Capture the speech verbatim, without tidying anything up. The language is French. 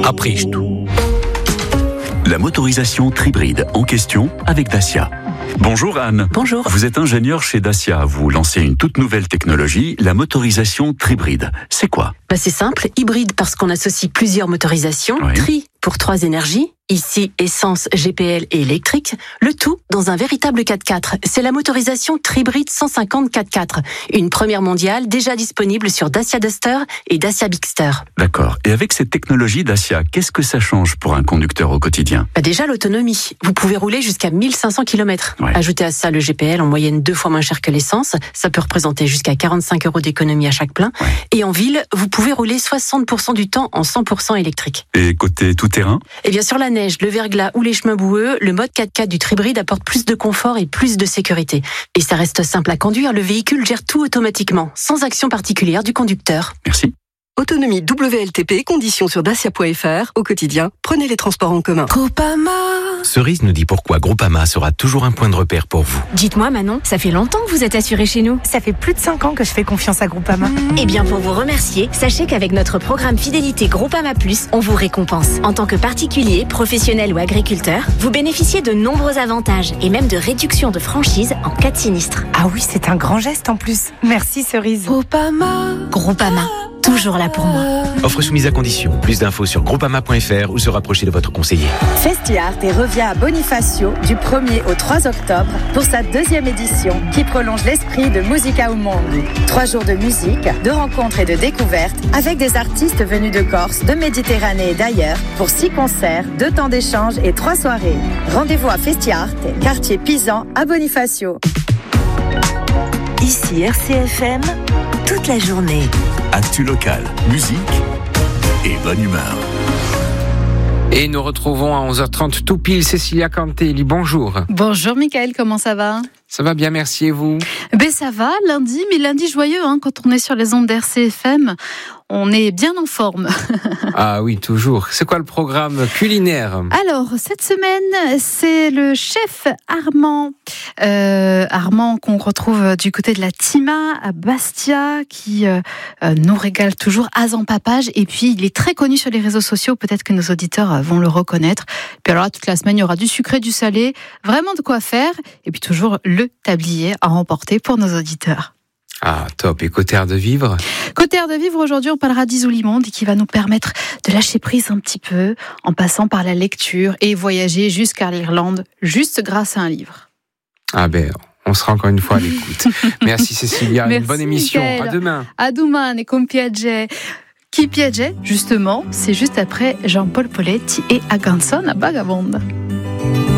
Après tout. La motorisation Tribride en question avec Dacia. Bonjour Anne. Bonjour. Vous êtes ingénieur chez Dacia. Vous lancez une toute nouvelle technologie, la motorisation Tribride. C'est quoi ? Bah c'est simple, hybride parce qu'on associe plusieurs motorisations, Oui. tri pour trois énergies, ici essence, G P L et électrique, le tout dans un véritable quatre-quatre. C'est la motorisation Tribride cent cinquante quatre-quatre, une première mondiale déjà disponible sur Dacia Duster et Dacia Bigster. D'accord. Et avec cette technologie Dacia, qu'est-ce que ça change pour un conducteur au quotidien ? Bah déjà l'autonomie, vous pouvez rouler jusqu'à mille cinq cents kilomètres. Ouais. Ajoutez à ça le G P L en moyenne deux fois moins cher que l'essence, ça peut représenter jusqu'à quarante-cinq euros d'économie à chaque plein. Ouais. Et en ville, vous pouvez rouler soixante pour cent du temps en cent pour cent électrique. Et côté tout-terrain ? Et bien sur la neige, le verglas ou les chemins boueux, le mode quatre-quatre du Tribride apporte plus de confort et plus de sécurité. Et ça reste simple à conduire, le véhicule gère tout automatiquement, sans action particulière du conducteur. Merci. Autonomie W L T P, conditions sur dacia point f r. Au quotidien, prenez les transports en commun. Groupama. Cerise nous dit pourquoi Groupama sera toujours un point de repère pour vous. Dites-moi Manon, ça fait longtemps que vous êtes assuré chez nous. Ça fait plus de cinq ans que je fais confiance à Groupama. Eh bien pour vous remercier, sachez qu'avec notre programme fidélité Groupama Plus, on vous récompense. En tant que particulier, professionnel ou agriculteur, vous bénéficiez de nombreux avantages et même de réductions de franchise en cas de sinistre. Ah oui, c'est un grand geste en plus. Merci Cerise. Groupama. Groupama. Toujours là pour moi. Offre soumise à condition. Plus d'infos sur groupama point f r ou se rapprocher de votre conseiller. Festiart et revient à Bonifacio du premier au trois octobre pour sa deuxième édition qui prolonge l'esprit de Musica au Monde. Trois jours de musique, de rencontres et de découvertes avec des artistes venus de Corse, de Méditerranée et d'ailleurs pour six concerts, deux temps d'échange et trois soirées. Rendez-vous à Festiart, quartier Pisan à Bonifacio. Ici R C F M, toute la journée. Actu local, musique et bonne humeur. Et nous retrouvons à onze heures trente tout pile Cécilia Cantelli. Bonjour. Bonjour Mickaël, comment ça va ? Ça va bien, merci, et vous ? Ben ça va, lundi, mais lundi joyeux, hein, quand on est sur les ondes d'R C F M, on est bien en forme. Ah oui, toujours. C'est quoi le programme culinaire ? Alors, cette semaine, c'est le chef Armand, euh, Armand qu'on retrouve du côté de la Tima, à Bastia, qui euh, nous régale toujours à Zampapage. Et puis, il est très connu sur les réseaux sociaux, peut-être que nos auditeurs vont le reconnaître. Puis alors là, toute la semaine, il y aura du sucré, du salé, vraiment de quoi faire. Et puis toujours le tablier à remporter pour nos auditeurs. Ah, top. Et côté art de vivre ? Côté art de vivre, aujourd'hui, on parlera d'Isoulimonde qui va nous permettre de lâcher prise un petit peu en passant par la lecture et voyager jusqu'à l'Irlande, juste grâce à un livre. Ah ben, on sera encore une fois à l'écoute. Merci Cécilia, Merci, une bonne émission. Mickaël. À demain. A domani con piacere. Chi piace, justement, c'est juste après Jean-Paul Poletti et Aganson à Vagabonde.